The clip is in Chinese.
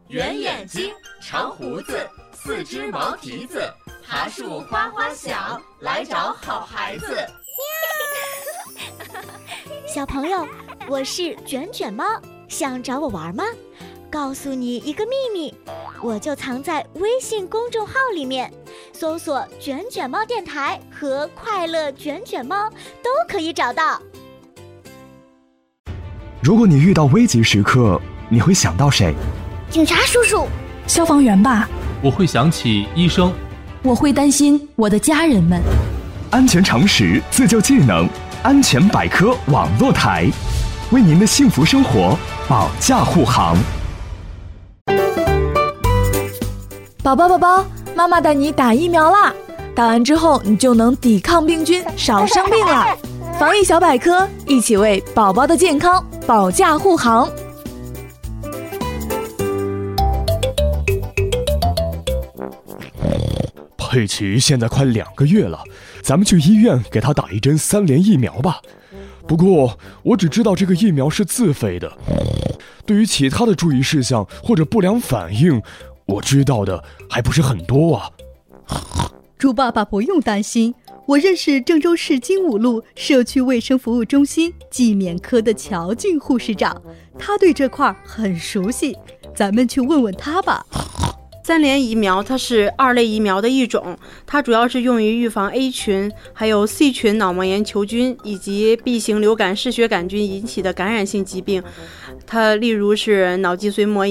圆眼睛，长胡子，四只毛蹄子，爬树哗哗响，来找好孩子。 小朋友，我是卷卷猫，想找我玩吗？告诉你一个秘密，我就藏在微信公众号里面，搜索卷卷猫电台和快乐卷卷猫都可以找到。 如果你遇到危急时刻，你会想到谁？ 警察叔叔。 消防员吧。 我会想起医生。 我会担心我的家人们。 安全常识，自救技能，安全百科网络台，为您的幸福生活保驾护航。 宝宝，妈妈带你打疫苗啦！打完之后，你就能抵抗病菌，少生病啦。防疫小百科，一起为宝宝的健康保驾护航。 佩奇现在快2个月了，咱们去医院给他打一针3联疫苗吧。不过我只知道这个疫苗是自费的，对于其他的注意事项或者不良反应，我知道的还不是很多啊。 猪爸爸不用担心，我认识郑州市金武路社区卫生服务中心季免科的乔静护士长，他对这块很熟悉，咱们去问问他吧。 3联疫苗它是2类疫苗的一种，它主要是用于预防 A 群还有 C 群脑膜炎球菌以及 B 型流感嗜血杆菌引起的感染性疾病，它例如是脑脊髓膜